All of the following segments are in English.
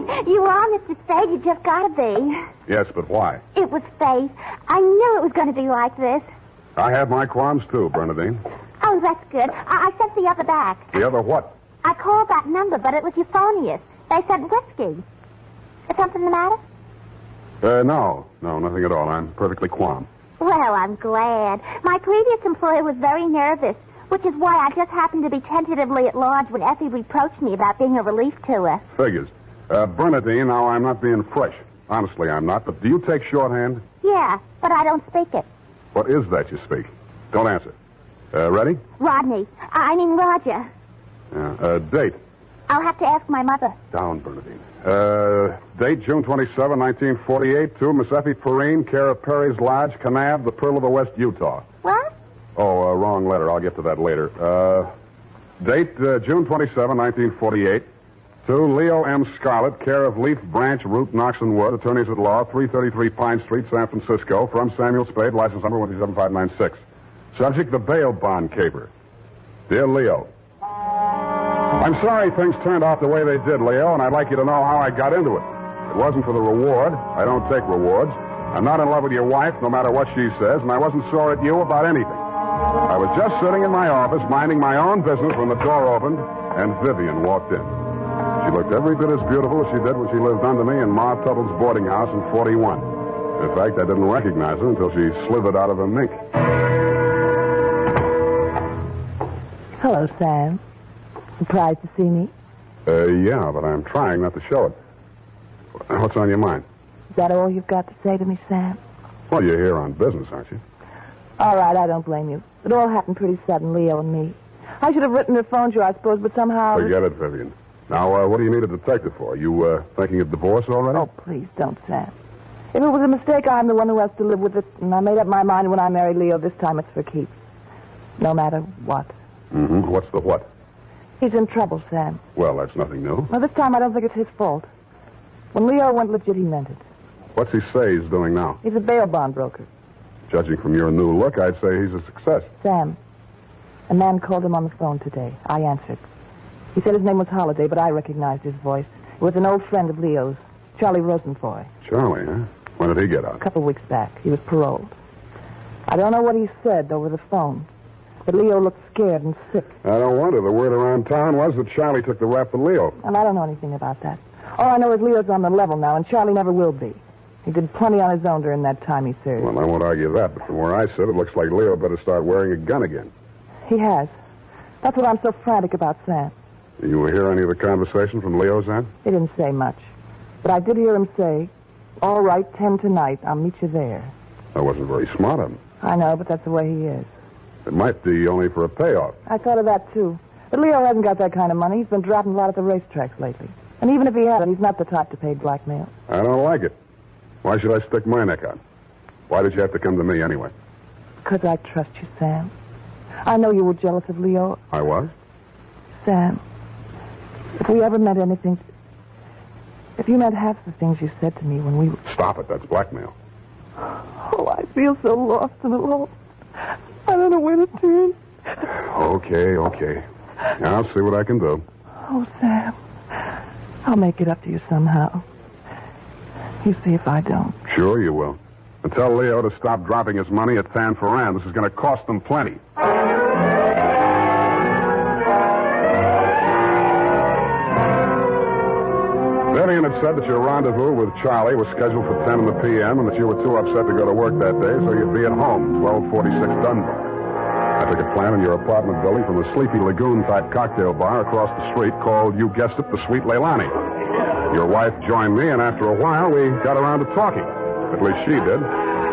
You are Mr. Spade. You just got to be. Yes, but why? It was fate. I knew it was going to be like this. I had my qualms, too, Bernadine. Oh, that's good. I sent the other back. The other what? I called that number, but it was euphonious. They said whiskey. Is something the matter? No, nothing at all. I'm perfectly calm. Well, I'm glad. My previous employer was very nervous, which is why I just happened to be tentatively at large when Effie reproached me about being a relief to her. Figures. Bernadine, now I'm not being fresh. Honestly, I'm not. But do you take shorthand? Yeah, but I don't speak it. What is that you speak? Don't answer. Ready? Rodney. I mean Roger. Date. I'll have to ask my mother. Down, Bernadine. Date, June 27, 1948, to Miss Effie Perrine, care of Perry's Lodge, Kanab, the Pearl of the West, Utah. What? Oh, wrong letter. I'll get to that later. Date, June 27, 1948, to Leo M. Scarlett, care of Leaf Branch, Root, Knox and Wood, attorneys at law, 333 Pine Street, San Francisco, from Samuel Spade, license number 17596. Subject, the bail bond caper. Dear Leo, I'm sorry things turned out the way they did, Leo, and I'd like you to know how I got into it. It wasn't for the reward. I don't take rewards. I'm not in love with your wife, no matter what she says, and I wasn't sore at you about anything. I was just sitting in my office, minding my own business, when the door opened, and Vivian walked in. She looked every bit as beautiful as she did when she lived under me in Ma Tuttle's boarding house in 41. In fact, I didn't recognize her until she slithered out of her mink. Hello, Sam. Surprised to see me? Yeah, but I'm trying not to show it. What's on your mind? Is that all you've got to say to me, Sam? Well, you're here on business, aren't you? All right, I don't blame you. It all happened pretty sudden, Leo and me. I should have written or phoned you, I suppose, but somehow... Forget it, Vivian. Now, what do you need a detective for? You, thinking of divorce already? Oh, please, don't, Sam. If it was a mistake, I'm the one who has to live with it, and I made up my mind when I married Leo. This time it's for keeps. No matter what. Mm-hmm. What's the what? He's in trouble, Sam. Well, that's nothing new. Well, this time I don't think it's his fault. When Leo went legit, he meant it. What's he say he's doing now? He's a bail bond broker. Judging from your new look, I'd say he's a success. Sam, a man called him on the phone today. I answered. He said his name was Holliday, but I recognized his voice. It was an old friend of Leo's, Charlie Rosenfoy. Charlie, huh? When did he get out? A couple of weeks back. He was paroled. I don't know what he said over the phone, but Leo looked scared and sick. I don't wonder. The word around town was that Charlie took the rap for Leo. And I don't know anything about that. All I know is Leo's on the level now, and Charlie never will be. He did plenty on his own during that time he served. Well, I won't argue that, but from where I sit, it looks like Leo better start wearing a gun again. He has. That's what I'm so frantic about, Sam. You hear any of the conversation from Leo's end? He didn't say much. But I did hear him say, all right, 10 tonight. I'll meet you there. That wasn't very smart of him. I know, but that's the way he is. It might be only for a payoff. I thought of that, too. But Leo hasn't got that kind of money. He's been dropping a lot at the racetracks lately. And even if he hadn't, he's not the type to pay blackmail. I don't like it. Why should I stick my neck out? Why did you have to come to me anyway? Because I trust you, Sam. I know you were jealous of Leo. I was? Sam, if we ever meant anything... If you meant half the things you said to me when we... Stop it. That's blackmail. Oh, I feel so lost and alone. I don't know where to turn. Okay. I'll see what I can do. Oh, Sam. I'll make it up to you somehow. You see if I don't. Sure you will. And tell Leo to stop dropping his money at San Ferran. This is going to cost them plenty. Vivian had said that your rendezvous with Charlie was scheduled for 10 in the p.m. and that you were too upset to go to work that day, so you'd be at home, 1246 Dunbar. I took a plan in your apartment building from a Sleepy Lagoon-type cocktail bar across the street called, you guessed it, the Sweet Leilani. Your wife joined me, and after a while, we got around to talking. At least she did.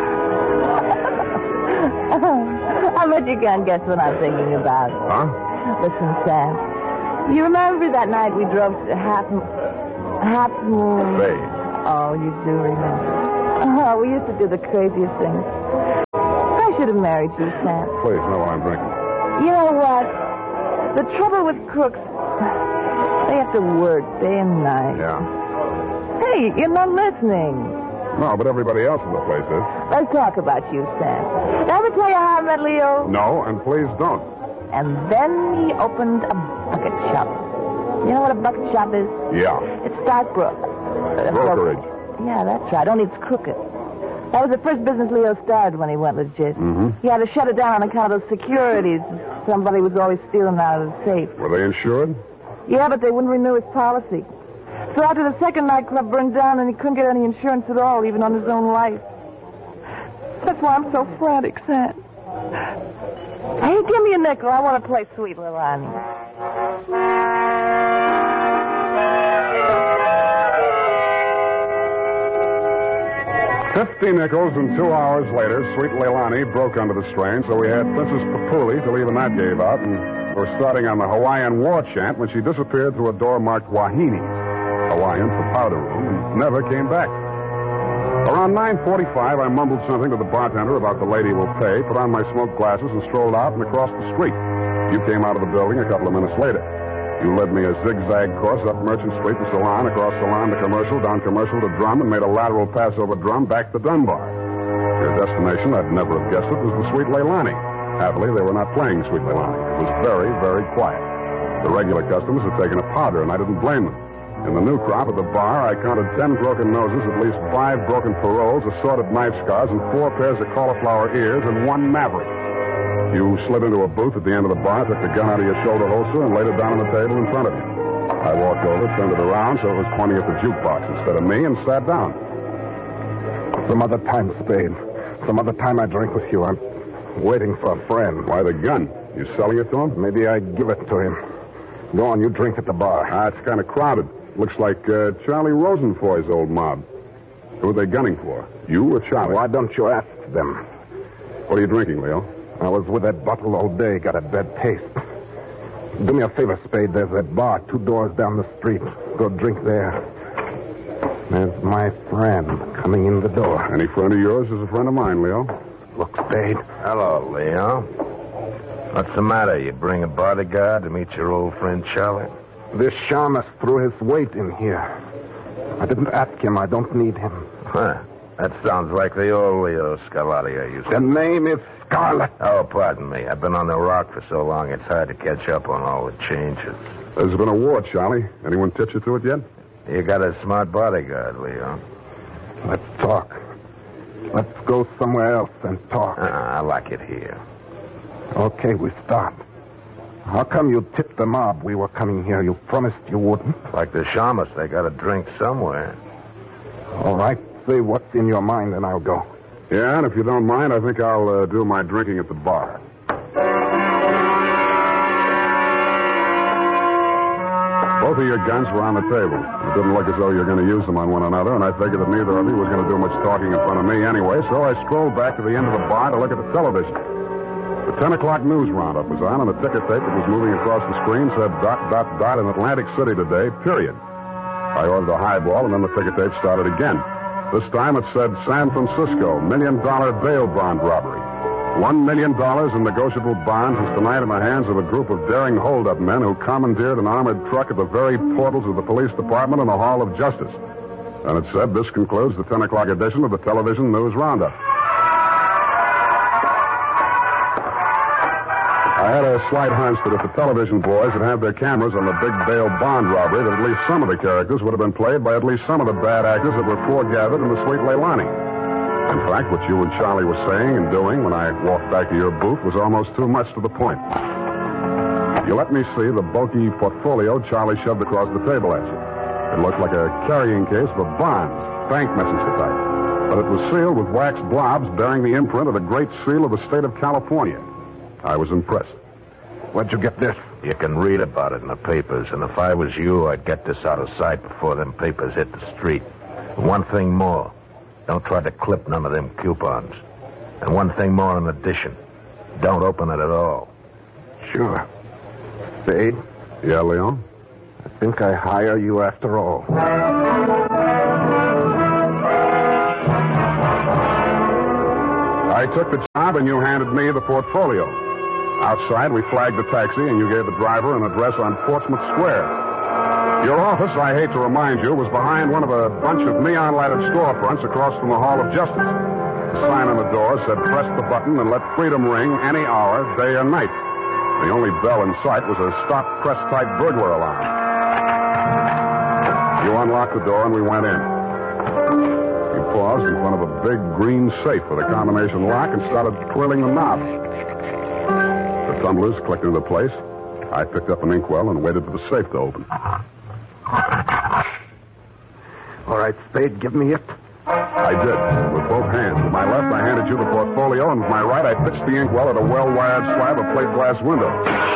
I bet you can't guess what I'm thinking about. Huh? Listen, Sam. You remember that night we drove to Half Moon? Bay. Oh, you do remember. Oh, we used to do the craziest things. I should have married you, Sam. Please, know what I'm drinking. You know what? The trouble with crooks, they have to work day and night. Yeah. Hey, you're not listening. No, but everybody else in the place is. Let's talk about you, Sam. Did I ever tell you how I met Leo? No, and please don't. And then he opened a bucket shop. You know what a bucket shop is? Yeah. It's Starkbrook. Brokerage. Yeah, that's right. Only it's crooked. That was the first business Leo started when he went legit. Mm-hmm. He had to shut it down on account of those securities. Somebody was always stealing out of the safe. Were they insured? Yeah, but they wouldn't renew his policy. So after the second nightclub burned down, and he couldn't get any insurance at all, even on his own life. That's why I'm so frantic, Sam. Hey, give me a nickel. I want to play Sweet Little Annie. 50 nickels, and 2 hours later, Sweet Leilani broke under the strain, so we had Princess Papuli till even that gave out, and we're starting on the Hawaiian war chant when she disappeared through a door marked Wahine, Hawaiian for powder room, and never came back. Around 9:45, I mumbled something to the bartender about the lady will pay, put on my smoke glasses, and strolled out and across the street. You came out of the building a couple of minutes later. You led me a zigzag course up Merchant Street to Salon, across Salon to Commercial, down Commercial to Drum, and made a lateral pass over Drum back to Dunbar. Your destination, I'd never have guessed it, was the Sweet Leilani. Happily, they were not playing Sweet Leilani. It was very, very quiet. The regular customers had taken a powder, and I didn't blame them. In the new crop at the bar, I counted 10 broken noses, at least 5 broken paroles, assorted knife scars, and 4 pairs of cauliflower ears, and 1 maverick. You slid into a booth at the end of the bar, took the gun out of your shoulder holster, and laid it down on the table in front of you. I walked over, turned it around so it was pointing at the jukebox instead of me, and sat down. Some other time, Spade. Some other time I drink with you. I'm waiting for a friend. Why the gun? You selling it to him? Maybe I give it to him. Go on, you drink at the bar. It's kind of crowded. Looks like Charlie Rosenfoy's old mob. Who are they gunning for? You or Charlie? Why don't you ask them? What are you drinking, Leo? I was with that bottle all day. Got a bad taste. Do me a favor, Spade. There's that bar 2 doors down the street. Go drink there. There's my friend coming in the door. Any friend of yours is a friend of mine, Leo. Look, Spade. Hello, Leo. What's the matter? You bring a bodyguard to meet your old friend Charlie? This shamus threw his weight in here. I didn't ask him. I don't need him. Huh. That sounds like the old Leo Scarlatti I used to... The name is Scarlet. Oh, pardon me. I've been on the rock for so long, it's hard to catch up on all the changes. There's been a war, Charlie. Anyone tip you to it yet? You got a smart bodyguard, Leo. Let's talk. Let's go somewhere else and talk. I like it here. Okay, we start. How come you tipped the mob we were coming here? You promised you wouldn't. Like the shamus, they got to drink somewhere. All right. Say what's in your mind, and I'll go. Yeah, and if you don't mind, I think I'll do my drinking at the bar. Both of your guns were on the table. It didn't look as though you were going to use them on one another, and I figured that neither of you was going to do much talking in front of me anyway, so I strolled back to the end of the bar to look at the television. The 10 o'clock news roundup was on, and the ticker tape that was moving across the screen said ... in Atlantic City today, period. I ordered a highball, and then the ticker tape started again. This time it said San Francisco, $1 million bail bond robbery. $1 million in negotiable bonds is tonight in the hands of a group of daring hold-up men who commandeered an armored truck at the very portals of the police department and the Hall of Justice. And it said this concludes the 10 o'clock edition of the television news roundup. I had a slight hunch that if the television boys had had their cameras on the big bail bond robbery, that at least some of the characters would have been played by at least some of the bad actors that were foregathered in the Sweet Leilani. In fact, what you and Charlie were saying and doing when I walked back to your booth was almost too much to the point. You let me see the bulky portfolio Charlie shoved across the table at you. It looked like a carrying case for bonds, bank messenger type. But it was sealed with wax blobs bearing the imprint of the Great Seal of the state of California. I was impressed. Where'd you get this? You can read about it in the papers, and if I was you, I'd get this out of sight before them papers hit the street. And one thing more. Don't try to clip none of them coupons. And one thing more in addition. Don't open it at all. Sure. Spade? Yeah, Leon? I think I hire you after all. I took the job, and you handed me the portfolio. Outside, we flagged the taxi, and you gave the driver an address on Portsmouth Square. Your office, I hate to remind you, was behind one of a bunch of neon-lighted storefronts across from the Hall of Justice. The sign on the door said, "Press the button and let freedom ring any hour, day or night." The only bell in sight was a stop-press-type burglar alarm. You unlocked the door, and we went in. He paused in front of a big green safe with a combination lock and started twirling the knob. The tumblers clicked into place. I picked up an inkwell and waited for the safe to open. All right, Spade, give me it. I did, with both hands. With my left, I handed you the portfolio, and with my right, I fixed the inkwell at a well-wired slab of plate glass window.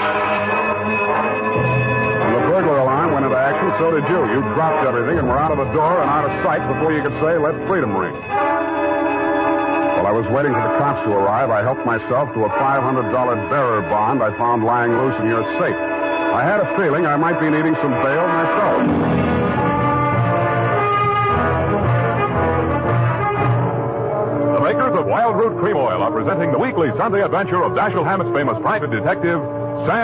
When the burglar alarm went into action, so did you. You dropped everything and were out of the door and out of sight before you could say, "Let freedom ring." While I was waiting for the cops to arrive, I helped myself to a $500 bearer bond I found lying loose in your safe. I had a feeling I might be needing some bail myself. The makers of Wild Root Cream Oil are presenting the weekly Sunday adventure of Dashiell Hammett's famous private detective,